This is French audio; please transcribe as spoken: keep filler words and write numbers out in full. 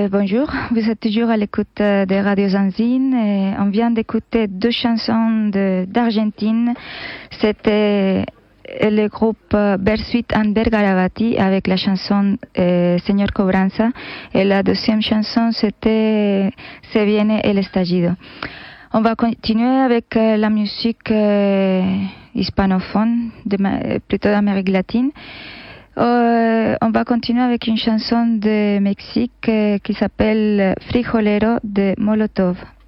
bonjour, vous êtes toujours à l'écoute de Radio Zanzine. Et on vient d'écouter deux chansons de, d'Argentine. C'était le groupe Bersuit and Bergaravati avec la chanson euh, Señor Cobranza. Et la deuxième chanson, c'était Se viene el estallido. On va continuer avec euh, la musique euh, hispanophone, de, plutôt d'Amérique latine. Euh, on va continuer avec une chanson de Mexique euh, qui s'appelle Frijolero de Molotov.